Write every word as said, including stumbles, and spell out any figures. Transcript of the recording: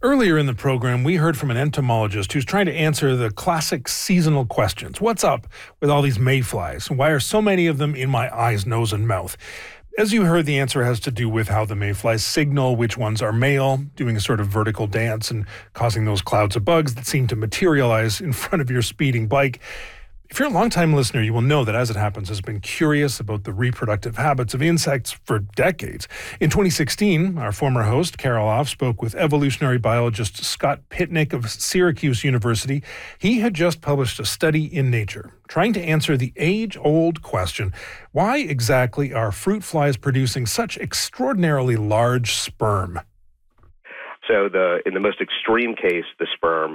Earlier in the program, we heard from an entomologist who's trying to answer the classic seasonal questions. What's up with all these mayflies? Why are so many of them in my eyes, nose, and mouth? As you heard, the answer has to do with how the mayflies signal which ones are male, doing a sort of vertical dance and causing those clouds of bugs that seem to materialize in front of your speeding bike. If you're a longtime listener, you will know that As It Happens has been curious about the reproductive habits of insects for decades. In twenty sixteen, our former host, Carol Off, spoke with evolutionary biologist Scott Pitnick of Syracuse University. He had just published a study in Nature, trying to answer the age-old question, why exactly are fruit flies producing such extraordinarily large sperm? So the in the most extreme case, the sperm